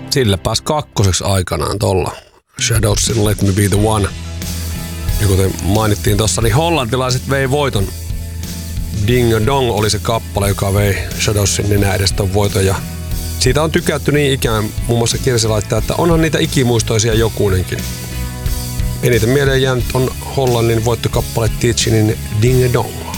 Sillä pääsi kakkoseksi aikanaan tolla. Shadowsin Let Me Be The One. Ja kuten mainittiin tossa, niin hollantilaiset vei voiton. Ding Dong oli se kappale, joka vei Shadowsin nenä edestä voiton. Ja siitä on tykätty niin ikään, muun muassa Kirsi laittaa, että onhan niitä ikimuistoisia jokunenkin. Eniten mieleen jäänyt on Hollannin voittokappale Teachinin Ding Dong.